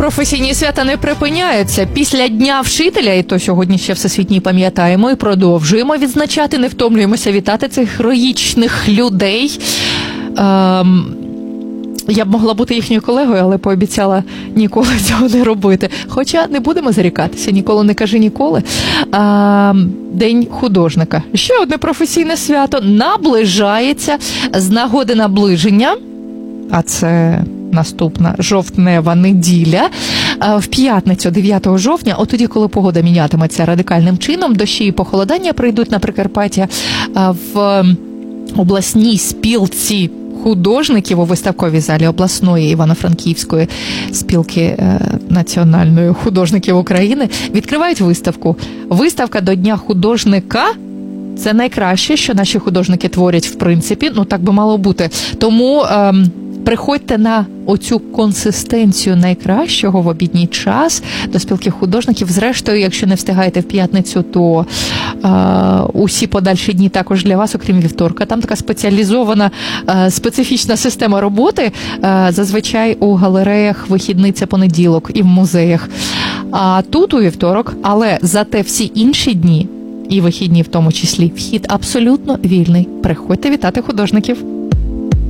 Професійні свята не припиняються. Після Дня вчителя, і то сьогодні ще всесвітній пам'ятаємо, і продовжуємо відзначати, не втомлюємося вітати цих героїчних людей. Я б могла бути їхньою колегою, але пообіцяла ніколи цього не робити. Хоча не будемо зарікатися, ніколи не кажи ніколи. День художника. Ще одне професійне свято наближається. З нагоди наближення, а це наступна жовтнева неділя, в п'ятницю 9 жовтня, от тоді, коли погода мінятиметься радикальним чином, дощі і похолодання прийдуть на Прикарпаття, в обласній спілці художників у виставковій залі обласної Івано-Франківської спілки національної художників України відкривають виставку. Виставка до Дня художника – це найкраще, що наші художники творять в принципі, ну так би мало бути. Тому приходьте на оцю консистенцію найкращого в обідній час до спілки художників. Зрештою, якщо не встигаєте в п'ятницю, то усі подальші дні також для вас, окрім вівторка. Там така спеціалізована, специфічна система роботи. Зазвичай у галереях вихідний – це понеділок і в музеях. А тут у вівторок, але зате всі інші дні, і вихідні в тому числі, вхід абсолютно вільний. Приходьте вітати художників.